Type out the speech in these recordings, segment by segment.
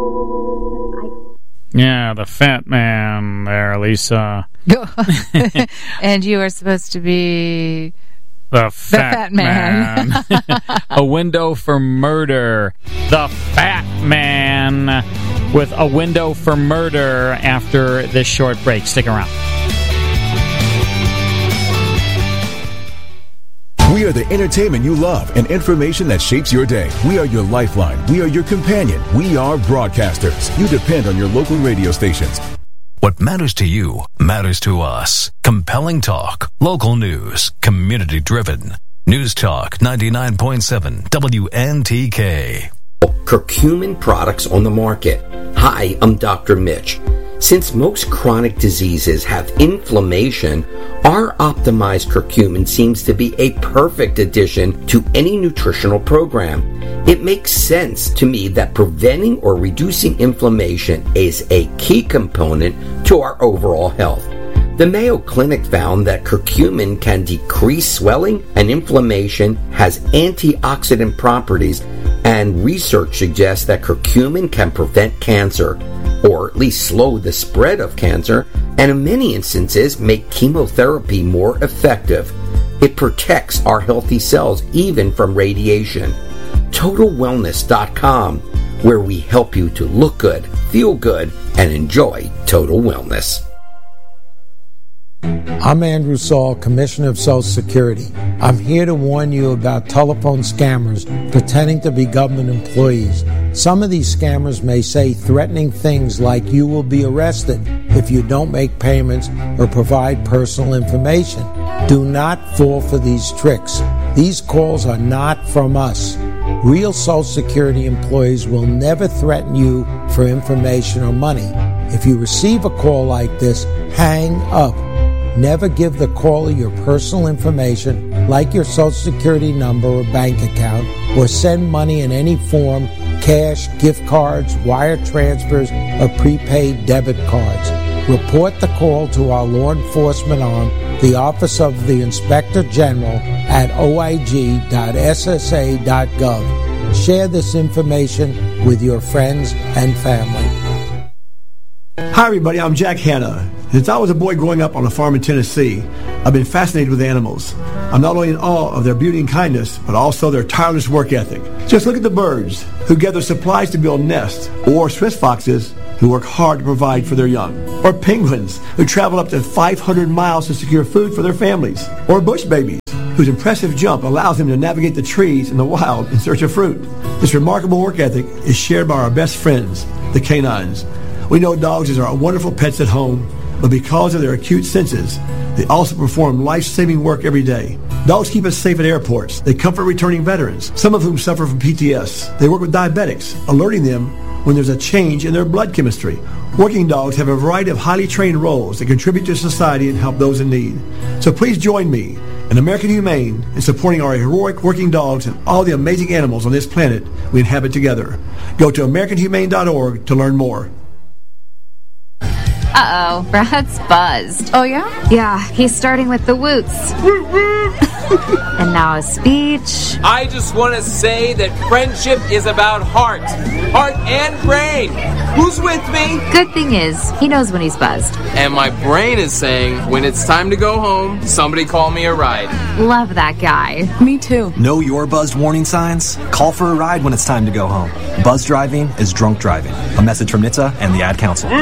Yeah, the fat man there, Lisa. And you are supposed to be... The fat man. A Window for Murder. The Fat Man with A Window for Murder after this short break. Stick around. We are the entertainment you love and information that shapes your day. We are your lifeline. We are your companion. We are broadcasters. You depend on your local radio stations. What matters to you matters to us. Compelling talk, local news, community-driven. News Talk 99.7 WNTK. Curcumin products on the market. Hi, I'm Dr. Mitch. Since most chronic diseases have inflammation, our optimized curcumin seems to be a perfect addition to any nutritional program. It makes sense to me that preventing or reducing inflammation is a key component to our overall health. The Mayo Clinic found that curcumin can decrease swelling and inflammation, has antioxidant properties, and research suggests that curcumin can prevent cancer, or at least slow the spread of cancer, and in many instances make chemotherapy more effective. It protects our healthy cells even from radiation. TotalWellness.com, where we help you to look good, feel good, and enjoy total wellness. I'm Andrew Saul, Commissioner of Social Security. I'm here to warn you about telephone scammers pretending to be government employees. Some of these scammers may say threatening things like you will be arrested if you don't make payments or provide personal information. Do not fall for these tricks. These calls are not from us. Real Social Security employees will never threaten you for information or money. If you receive a call like this, hang up. Never give the caller your personal information, like your Social Security number or bank account, or send money in any form, cash, gift cards, wire transfers, or prepaid debit cards. Report the call to our law enforcement arm, the Office of the Inspector General, at oig.ssa.gov. Share this information with your friends and family. Hi everybody, I'm Jack Hanna. Since I was a boy growing up on a farm in Tennessee, I've been fascinated with animals. I'm not only in awe of their beauty and kindness, but also their tireless work ethic. Just look at the birds who gather supplies to build nests, or Swiss foxes who work hard to provide for their young, or penguins who travel up to 500 miles to secure food for their families, or bush babies whose impressive jump allows them to navigate the trees in the wild in search of fruit. This remarkable work ethic is shared by our best friends, the canines. We know dogs are wonderful pets at home, but because of their acute senses, they also perform life-saving work every day. Dogs keep us safe at airports. They comfort returning veterans, some of whom suffer from PTS. They work with diabetics, alerting them when there's a change in their blood chemistry. Working dogs have a variety of highly trained roles that contribute to society and help those in need. So please join me and American Humane in supporting our heroic working dogs and all the amazing animals on this planet we inhabit together. Go to AmericanHumane.org to learn more. Uh-oh, Brad's buzzed. Oh, yeah? Yeah, he's starting with the woots. And now a speech. I just want to say that friendship is about heart and brain. Who's with me? Good thing is, he knows when he's buzzed. And my brain is saying, when it's time to go home, somebody call me a ride. Love that guy. Me too. Know your buzzed warning signs? Call for a ride when it's time to go home. Buzz driving is drunk driving. A message from NHTSA and the Ad Council.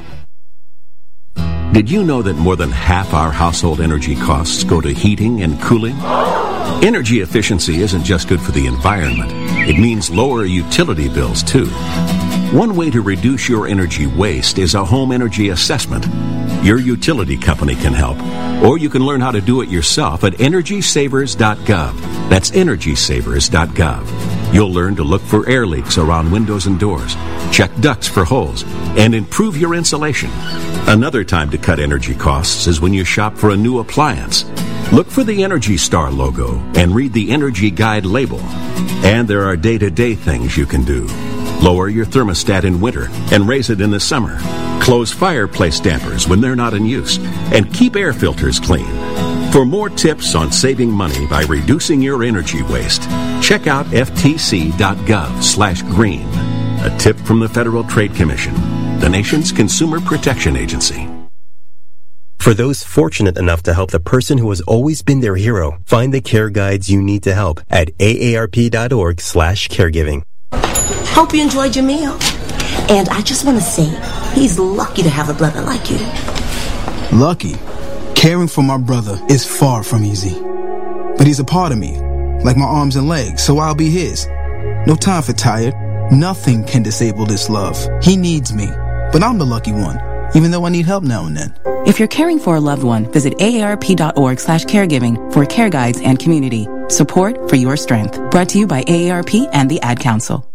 Did you know that more than half our household energy costs go to heating and cooling? Energy efficiency isn't just good for the environment. It means lower utility bills, too. One way to reduce your energy waste is a home energy assessment. Your utility company can help, or you can learn how to do it yourself at EnergySavers.gov. That's EnergySavers.gov. You'll learn to look for air leaks around windows and doors, check ducts for holes, and improve your insulation. Another time to cut energy costs is when you shop for a new appliance. Look for the Energy Star logo and read the Energy Guide label. And there are day-to-day things you can do. Lower your thermostat in winter and raise it in the summer. Close fireplace dampers when they're not in use. And keep air filters clean. For more tips on saving money by reducing your energy waste, check out ftc.gov/green. A tip from the Federal Trade Commission, the nation's consumer protection agency. For those fortunate enough to help the person who has always been their hero, find the care guides you need to help at aarp.org/caregiving. Hope you enjoyed your meal. And I just want to say, he's lucky to have a brother like you. Lucky? Caring for my brother is far from easy. But he's a part of me, like my arms and legs, so I'll be his. No time for tired. Nothing can disable this love. He needs me, but I'm the lucky one, even though I need help now and then. If you're caring for a loved one, visit aarp.org/caregiving for care guides and community support for your strength. Brought to you by AARP and the Ad Council.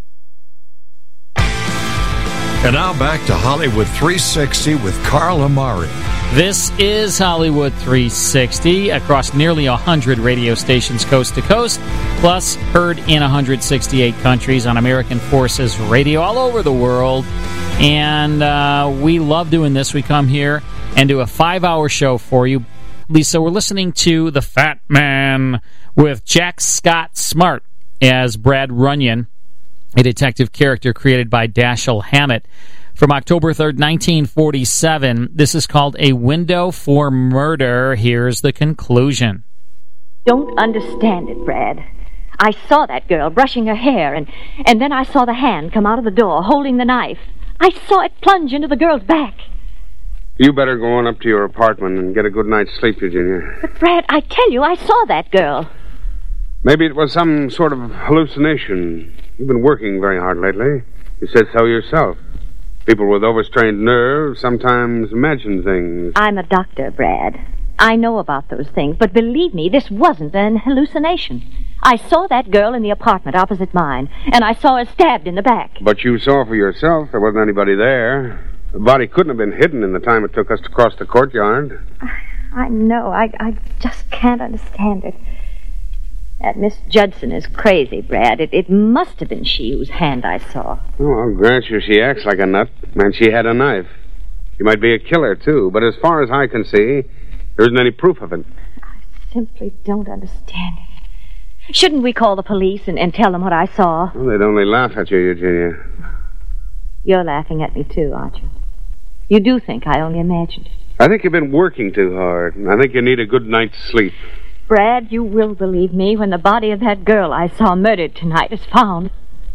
And now back to Hollywood 360 with Carl Amari. This is Hollywood 360 across nearly 100 radio stations coast to coast, plus heard in 168 countries on American Forces Radio all over the world. And we love doing this. We come here and do a 5-hour show for you. Lisa, we're listening to The Fat Man with Jack Scott Smart as Brad Runyon, a detective character created by Dashiell Hammett. From October 3rd, 1947, this is called A Window for Murder. Here's the conclusion. Don't understand it, Brad. I saw that girl brushing her hair, and then I saw the hand come out of the door holding the knife. I saw it plunge into the girl's back. You better go on up to your apartment and get a good night's sleep, Eugenia. But, Brad, I tell you, I saw that girl. Maybe it was some sort of hallucination. You've been working very hard lately. You said so yourself. People with overstrained nerves sometimes imagine things. I'm a doctor, Brad. I know about those things, but believe me, this wasn't an hallucination. I saw that girl in the apartment opposite mine, and I saw her stabbed in the back. But you saw for yourself there wasn't anybody there. The body couldn't have been hidden in the time it took us to cross the courtyard. I know. I just can't understand it. That Miss Judson is crazy, Brad. It must have been she whose hand I saw. Oh, I'll grant you she acts like a nut, and she had a knife. She might be a killer, too, but as far as I can see, there isn't any proof of it. I simply don't understand it. Shouldn't we call the police and tell them what I saw? Well, they'd only laugh at you, Eugenia. You're laughing at me, too, aren't you? You do think I only imagined it. I think you've been working too hard, and I think you need a good night's sleep. Brad, you will believe me when the body of that girl I saw murdered tonight is found.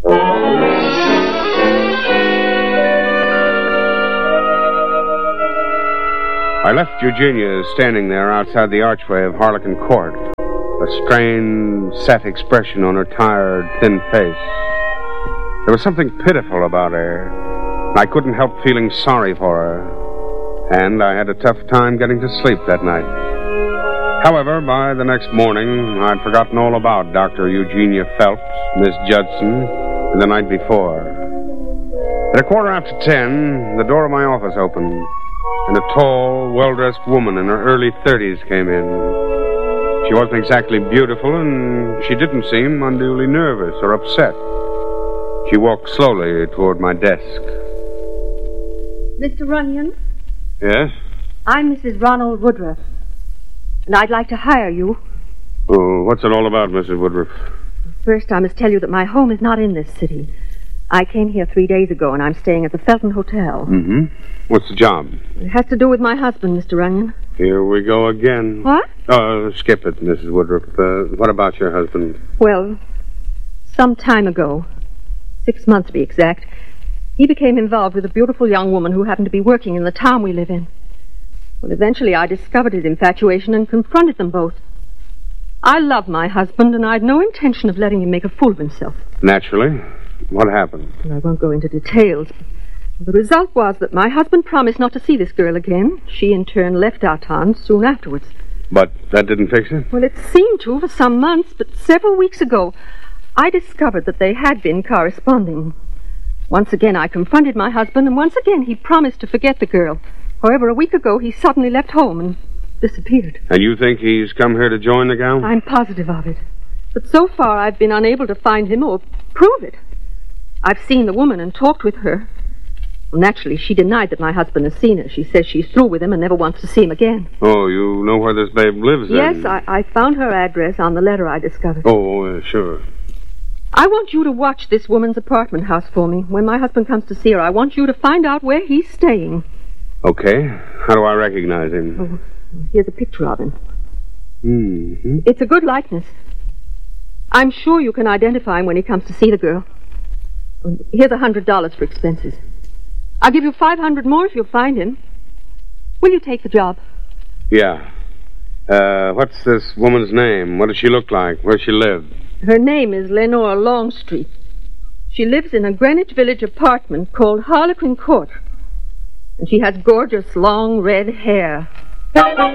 I left Eugenia standing there outside the archway of Harlequin Court, a strained, set expression on her tired, thin face. There was something pitiful about her. I couldn't help feeling sorry for her, and I had a tough time getting to sleep that night. However, by the next morning, I'd forgotten all about Dr. Eugenia Phelps, Miss Judson, and the night before. At 10:15, the door of my office opened, and a tall, well-dressed woman in her early 30s came in. She wasn't exactly beautiful, and she didn't seem unduly nervous or upset. She walked slowly toward my desk. Mr. Runyon? Yes? I'm Mrs. Ronald Woodruff, and I'd like to hire you. Oh, what's it all about, Mrs. Woodruff? First, I must tell you that my home is not in this city. I came here 3 days ago, and I'm staying at the Felton Hotel. Mm-hmm. What's the job? It has to do with my husband, Mr. Runyon. Here we go again. What? Skip it, Mrs. Woodruff. What about your husband? Well, some time ago, 6 months to be exact, he became involved with a beautiful young woman who happened to be working in the town we live in. Well, eventually I discovered his infatuation and confronted them both. I love my husband, and I'd no intention of letting him make a fool of himself. Naturally. What happened? Well, I won't go into details. The result was that my husband promised not to see this girl again. She, in turn, left our town soon afterwards. But that didn't fix it? Well, it seemed to for some months, but several weeks ago, I discovered that they had been corresponding. Once again, I confronted my husband, and once again, he promised to forget the girl. However, a week ago, he suddenly left home and disappeared. And you think he's come here to join the gang? I'm positive of it. But so far, I've been unable to find him or prove it. I've seen the woman and talked with her. Well, naturally, she denied that my husband has seen her. She says she's through with him and never wants to see him again. Oh, you know where this babe lives, then? Yes, I found her address on the letter I discovered. Oh, sure. I want you to watch this woman's apartment house for me. When my husband comes to see her, I want you to find out where he's staying. Okay. How do I recognize him? Oh, here's a picture of him. Mm-hmm. It's a good likeness. I'm sure you can identify him when he comes to see the girl. Here's $100 for expenses. I'll give you $500 more if you'll find him. Will you take the job? Yeah. What's this woman's name? What does she look like? Where does she live? Her name is Lenore Longstreet. She lives in a Greenwich Village apartment called Harlequin Court. And she has gorgeous long red hair.